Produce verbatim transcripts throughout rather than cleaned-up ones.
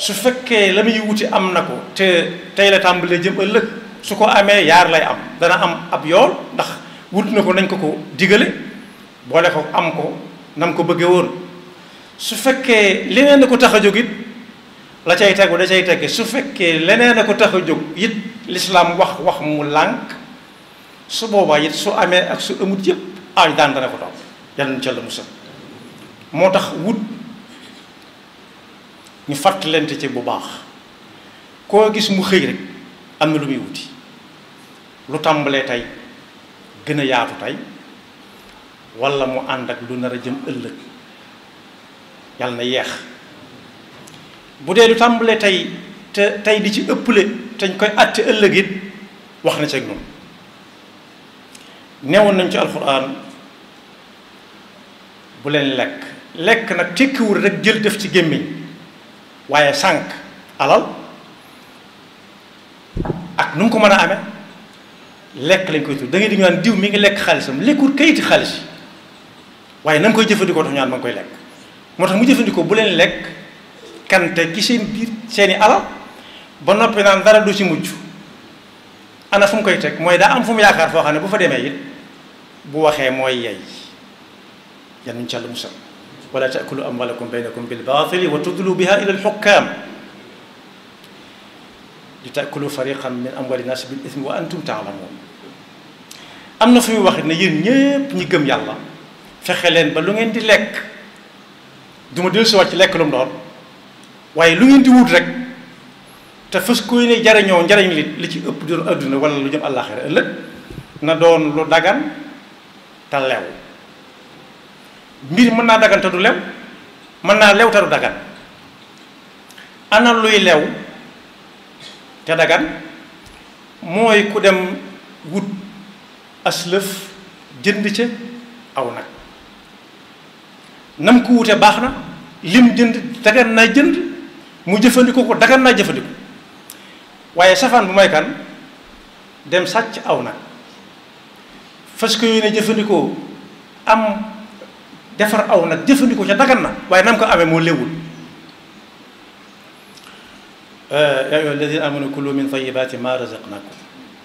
su fekkee la muy wuti am na ko te tey la tàmbalee jëm ëllëg su ko amee yaar lay am dana am ab yool ndax wut na ko nañ ko ko digale boole ko am ko nam ko bëggee woon su fekkee leneen na ko tax a jóg it la cay tegu da cay tegge su fekkee leneen na ko tax a jóg it lislaam wax wax mu lànk su boobaa it su amee ak su amut yëpp ay daan dana ko topp yàlla na ca la musal moo tax wut ñu fàttalante ci bu baax koo gis mu xëy rek am na lu muy wuti lu tàmbalee tey gën a yaatu tey walla mu ànd ak lu nar a jëm ëllëg yàlla na yeex bu dee lu tàmbalee tey te tey di ci ëpple te ñu koy àtte ëllëg it wax na ci ak noonu newoon nañ ci alxuraan bu leen lekk lekk nag tekkiwul rek jël def ci gémmiñ waaye sànq alal ak nu mu ko mën a amee lekk lañ koy tudd da ngay di ñu naan diw mi ngi lekk xaalisam lekkul kayiti xaalis waaye na nga koy jëfandikoo tax ñu naan ma ngi koy lekk moo tax mu jëfandikoo bu leen lekk kante ci seen biir seeni alal ba noppi naan dara du ci mujj ana fu mu koy teg mooy daa am fu mu yaakaar foo xam ne bu fa demee it bu waxee mooy yey yan nañu ci Yàlla musal wala taakulu amwalakum baynakum bil baatili wa tudlu biha ila al hukam li taakulu fariqan min amwali naasi bil ithmi wa antum taalamuun am na fu muy wax ne yéen ñépp ñi gëm yàlla fexe leen ba lu ngeen di lekk du ma dellusiwaat ci lekk lu mu doon waaye lu ngeen di wut rek te fas koy ne jariñoo njariñ li li ci ëpp doon adduna wala lu jëm àllaaxira ëllëg na doon lu dagan te lew mbir mën naa dagan te du lew mën naa lew te du dagan ana luy lew te dagan mooy ku dem wut aslëf jënd ca aw nag nam ko wute baax na lim jënd dagan naa jënd mu jëfandikoo ko dagan naa jëfandikoo waaye safaan bu may kan dem sàcc aw nag fas ko yéene jëfandikoo am defar aw nag jëfandikoo ca dagan na waaye nam ko amee moo léwul yaa ayyuha alladina amanu kulu min tayyibati ma razaqnakum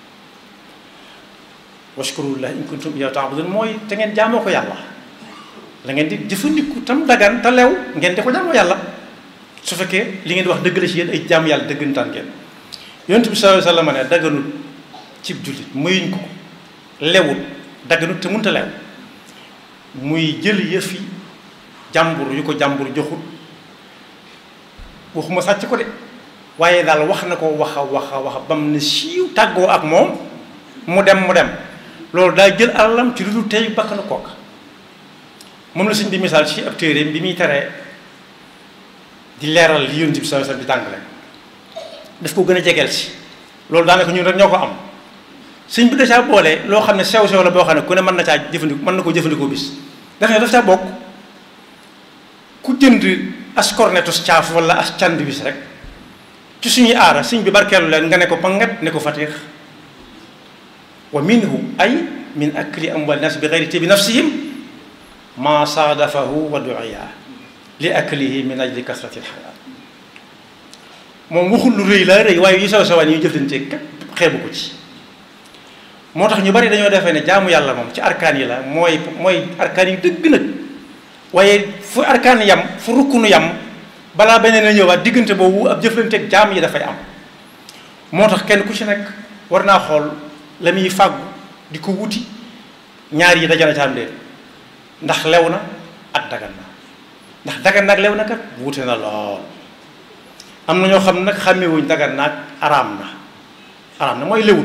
washkuru lillahi in kuntum iyyahu ta'budun mooy te ngeen jaamoo ko yàlla la ngeen di jëfandiku tam dagan te lew ngeen di ko jaamoo yàlla su fekkee li ngeen di wax dëgg la ci yéen ay jaamu yàlla dëggantaan ngeen yonent bi sallallahu alayhi wa sallam ne daganut cib jullit mayuñ ko lewut daganut te mënta lew muy jël yëfi jàmbur yu ko jàmbur joxut waxuma sàcc ko de waaye daal wax na ko waxa waxa waxa bam ne siiw tàggoo ak moom mu dem mu dem loolu daa jël alalam ci lu dul tey bakkanu kooka moom la suñ di misaal ci ab téere bi muy teree di leeral li yonent bi sallallahu alayhi wasallam di tàngale daf ko gën a jegeel si loolu daanaka ñun rek ñoo ko am suñ bi da caa boole loo xam ne sew sew la boo xam ne ku ne mën na caa jëfandikoo mën na ko jëfandikoo bis daf ne daf caa bokk ku jënd as cornetus caaf wala as cand bis rek ci suñuy aara suñ bi barkeelu leen nga ne ko pangat ne ko fatix wa minhu ay min akli amwal nas bi gayri tibi nafsihim ma saadafahu wa duiya li aklihi min ajli kasrati lxalaal moom waxul lu rëy laa rëy waaye yu sew sewaan yu jëflante kat xeebu ko ci moo tax ñu bari dañoo defee ne jaamu yàlla moom ci arkaan yi la mooy mooy arkaan yi dëgg nag waaye fu arkaan yam fu rukkunu yam balaa beneen a ñëwaat diggante boobu ab jëflanteeg jaam yi dafay am moo tax kenn ku ci nekk war naa xool la muy fàggu di ko wuti ñaar yi dajana ca am leen ndax lew na ak dagan na ndax dagan na ak lew na kat wuute na lool am na ñoo xam ne nag xàmmewuñ dagan na ak araam na araam na mooy lewul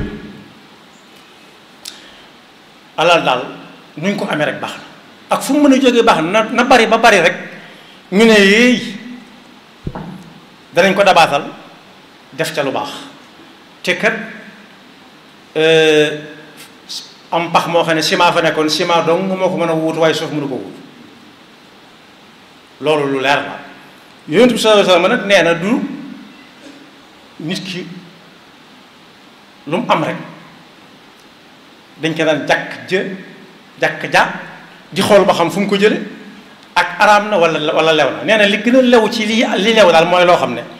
alal daal nuñ ko amee rek baax na ak fu mu mën a jógee baax na na bari ba bari rek ñu ne yéey danañ ko dabaatal def ca lu baax te kat am pax moo xam ne ciment fa nekkoon ciment dong moo ko mën a wut waaye suuf mënu ko wut loolu lu leer la yonent bi sallallahu alayhi wasallam nag nee na du nit ki lu mu am rek dañ ko daan jàkk jë jàkk ja di xool ba xam fu mu ko jële ak araam na wala wala lew na nee na li gën a lew ci li li lew daal mooy loo xam ne